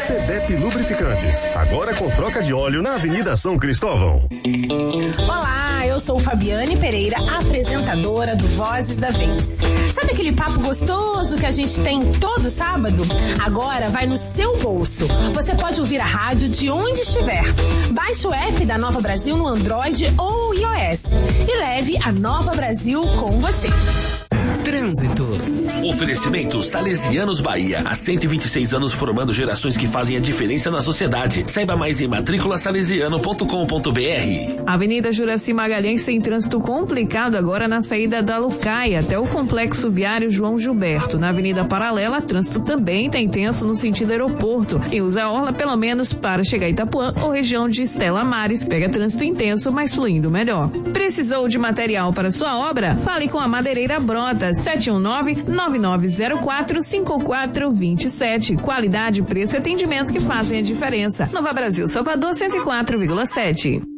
CDEP Lubrificantes, agora com troca de óleo na Avenida São Cristóvão. Olá, eu sou Fabiane Pereira, apresentadora do Vozes da Vez. Sabe aquele papo gostoso que a gente tem todo sábado? Agora vai no seu bolso. Você pode ouvir a rádio de onde estiver. Baixe o app da Nova Brasil no Android ou iOS e leve a Nova Brasil com você. Trânsito. Oferecimento Salesianos Bahia. Há 126 anos formando gerações que fazem a diferença na sociedade. Saiba mais em matriculasalesiano.com.br. Avenida Juraci Magalhães tem trânsito complicado agora na saída da Lucaia até o Complexo Viário João Gilberto. Na Avenida Paralela, trânsito também está intenso no sentido aeroporto. Quem usa a orla, pelo menos para chegar a Itapuã ou região de Estela Mares, pega trânsito intenso, mas fluindo melhor. Precisou de material para sua obra? Fale com a Madeireira Brotas. 719-9904-5427. Qualidade, preço e atendimento que fazem a diferença. Nova Brasil, Salvador 104,7.